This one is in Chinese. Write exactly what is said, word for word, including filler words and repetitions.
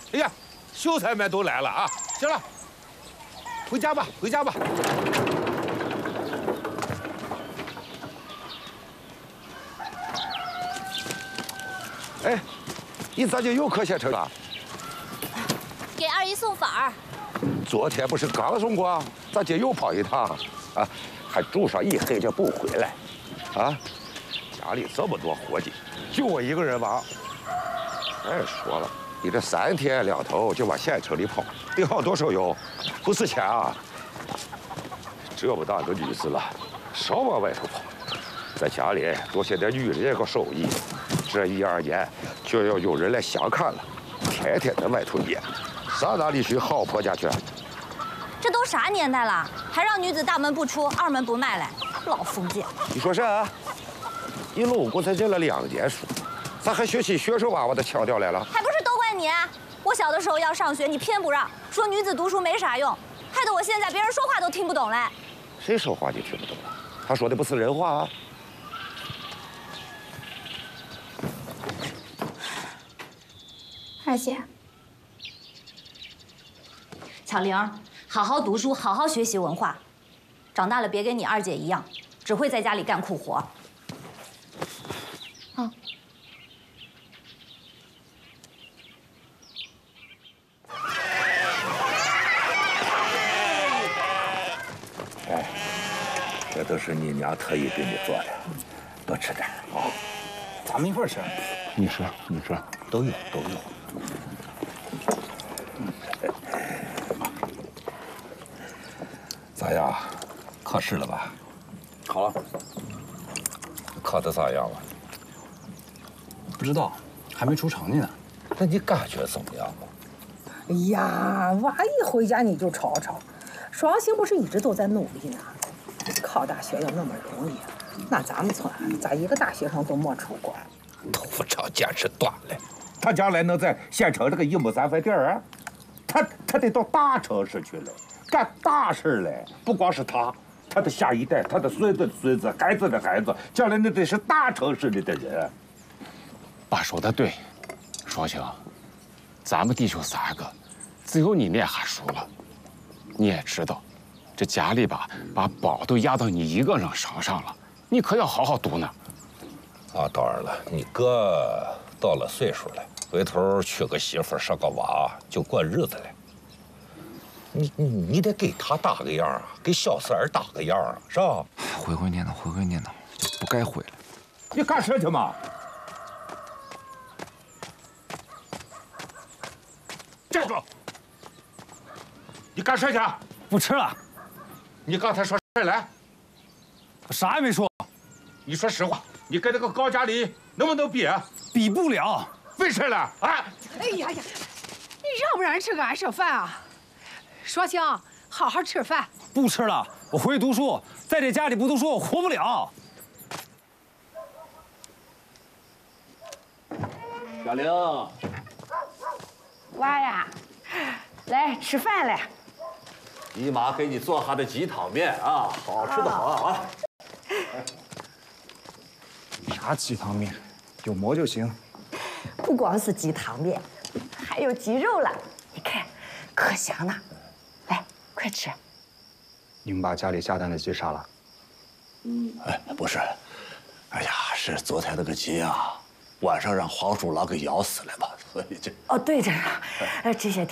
哎呀，秀才们都来了啊！行了，回家吧，回家吧。 哎，你咋就又磕县城了？ 给二姨送粉儿。 昨天不是刚送过？咋今又跑一趟？啊，还住上一黑就不回来？啊，家里这么多伙计，就我一个人忙。再说了，你这三天两头就往县城里跑，得好多手油，不是钱啊！这么大个女子了，少往外头跑，在家里多学点女人个手艺。这一二年就要有人来相看了，天天在外头撵，上哪里去好婆家去？ 这都啥年代了，还让女子大门不出，二门不迈嘞，老封建。 你说啥？你老公才念了两年书，咋还学起学生娃娃的腔调来了？ 还不是都怪你！我小的时候要上学，你偏不让，说女子读书没啥用，害得我现在别人说话都听不懂嘞。 谁说话你听不懂了？他说的不是人话啊！ 二姐， 巧玲，好好读书，好好学习文化，长大了别跟你二姐一样，只会在家里干苦活。 嗯。 哎，这都是你娘特意给你做的，多吃点啊！ 咱们一块儿吃。 你吃，你吃，都有，都有。咋样？考试了吧？ 考了。 考得咋样了？ 不知道，还没出成绩呢。 那你感觉怎么样？ 哎呀，娃一回家你就吵吵。双星不是一直都在努力呢？考大学要那么容易？那咱们村咋一个大学生都没出过？ 头发长见识短了，他将来能在县城这个一亩三分地儿啊？他他得到大城市去了，干大事了。不光是他，他的下一代，他的孙子的孙子，孩子的孩子，将来那得是大城市里的人。 爸说的对，双星，咱们弟兄三个，只有你念下书了。你也知道，这家里吧，把宝都压到你一个人身上了，你可要好好读呢。 啊，当然了，你哥到了岁数了，回头娶个媳妇生个娃就过日子了。你你你得给他打个样啊，给小三儿打个样啊，是吧？ 回回念叨，回回念叨，不该回了。 你干什去嘛？站住！你干啥去？ 不吃了。 你刚才说啥来？ 我啥也没说。 你说实话，你跟那个高家里能不能比？ 比不了。 为啥了？啊！ 哎呀呀，你让不让人吃个安生饭啊？双星，好好吃饭。 不吃了，我回去读书，在这家里不读书我活不了。 小玲， 娃呀，来吃饭来。 姨妈给你做下的鸡汤面啊，好吃的很啊。 啥鸡汤面，有馍就行。 不光是鸡汤面，还有鸡肉了，你看，可香了。来，快吃。 你们把家里下蛋的鸡杀了？ 嗯。 哎，不是，哎呀，是昨天那个鸡啊，晚上让黄鼠狼给咬死了嘛，所以这…… 哦，对着呢，呃，这些天。